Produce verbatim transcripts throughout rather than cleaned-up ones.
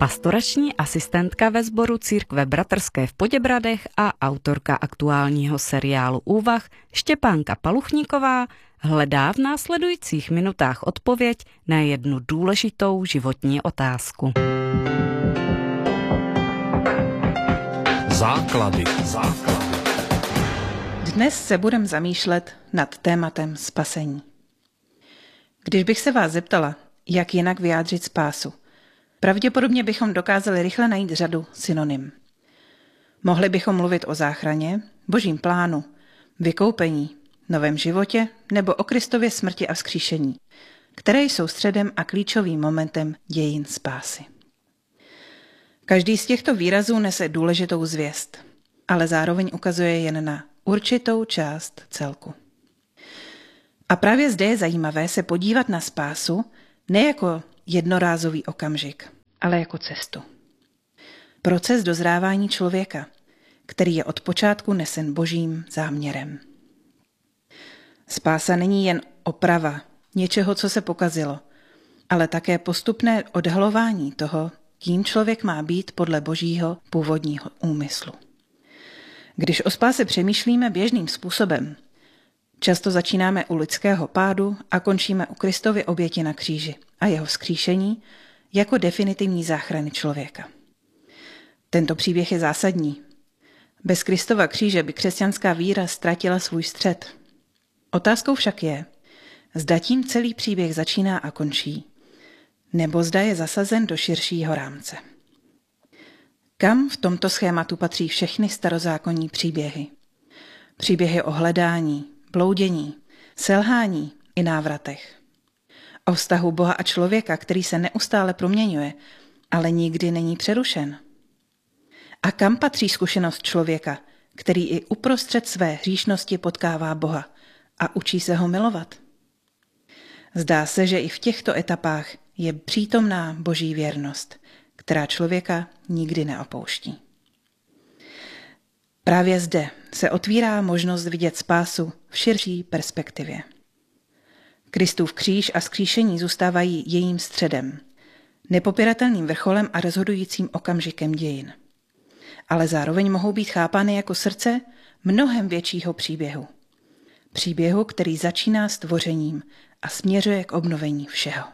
pastorační asistentka ve sboru Církve bratrské v Poděbradech a autorka aktuálního seriálu Úvah Štěpánka Paluchníková hledá v následujících minutách odpověď na jednu důležitou životní otázku. Základy. Základy. Dnes se budeme zamýšlet nad tématem spasení. Když bych se vás zeptala, jak jinak vyjádřit spásu, pravděpodobně bychom dokázali rychle najít řadu synonym. Mohli bychom mluvit o záchraně, božím plánu, vykoupení, novém životě nebo o Kristově smrti a vzkříšení, které jsou středem a klíčovým momentem dějin spásy. Každý z těchto výrazů nese důležitou zvěst, ale zároveň ukazuje jen na určitou část celku. A právě zde je zajímavé se podívat na spásu ne jako jednorázový okamžik, ale jako cestu. Proces dozrávání člověka, který je od počátku nesen božím záměrem. Spása není jen oprava něčeho, co se pokazilo, ale také postupné odhalování toho, kým člověk má být podle božího původního úmyslu. Když o spáse přemýšlíme běžným způsobem, často začínáme u lidského pádu a končíme u Kristovy oběti na kříži a jeho vzkříšení jako definitivní záchrany člověka. Tento příběh je zásadní. Bez Kristova kříže by křesťanská víra ztratila svůj střed. Otázkou však je, zda tím celý příběh začíná a končí, nebo zda je zasazen do širšího rámce. Kam v tomto schématu patří všechny starozákonní příběhy? Příběhy o hledání, bloudění, selhání i návratech. O vztahu Boha a člověka, který se neustále proměňuje, ale nikdy není přerušen. A kam patří zkušenost člověka, který i uprostřed své hříšnosti potkává Boha a učí se ho milovat? Zdá se, že i v těchto etapách je přítomná boží věrnost, která člověka nikdy neopouští. Právě zde se otvírá možnost vidět spásu v širší perspektivě. Kristův kříž a vzkříšení zůstávají jejím středem, nepopiratelným vrcholem a rozhodujícím okamžikem dějin. Ale zároveň mohou být chápány jako srdce mnohem většího příběhu. Příběhu, který začíná stvořením a směřuje k obnovení všeho.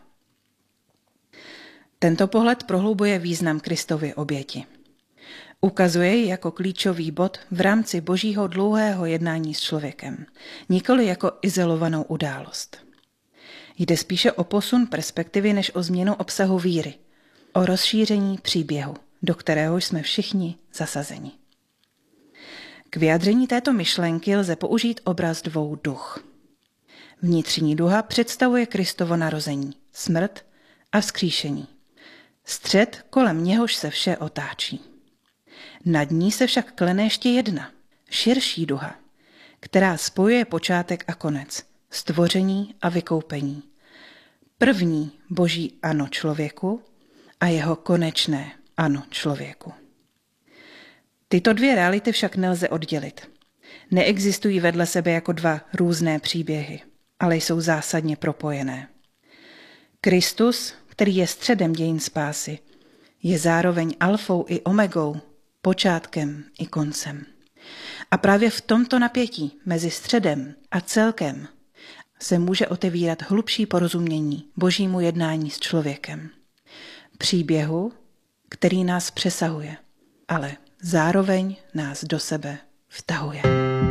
Tento pohled prohlubuje význam Kristovy oběti. Ukazuje ji jako klíčový bod v rámci božího dlouhého jednání s člověkem, nikoli jako izolovanou událost. Jde spíše o posun perspektivy než o změnu obsahu víry, o rozšíření příběhu, do kterého jsme všichni zasazeni. K vyjádření této myšlenky lze použít obraz dvou duch. Vnitřní duha představuje Kristovo narození, smrt a vzkříšení. Střed, kolem něhož se vše otáčí. Nad ní se však klene ještě jedna, širší duha, která spojuje počátek a konec, stvoření a vykoupení. První boží ano člověku a jeho konečné ano člověku. Tyto dvě reality však nelze oddělit. Neexistují vedle sebe jako dva různé příběhy, ale jsou zásadně propojené. Kristus, který je středem dějin spásy, je zároveň alfou i omegou, počátkem i koncem. A právě v tomto napětí mezi středem a celkem se může otevírat hlubší porozumění božímu jednání s člověkem. Příběhu, který nás přesahuje, ale zároveň nás do sebe vtahuje.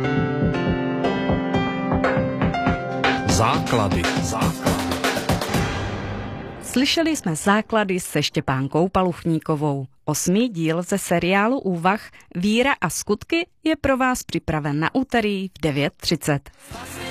Základy. Základy. Slyšeli jsme základy se Štěpánkou Paluchníkovou. Osmý díl ze seriálu Úvah Víra a skutky je pro vás připraven na úterý v devět třicet.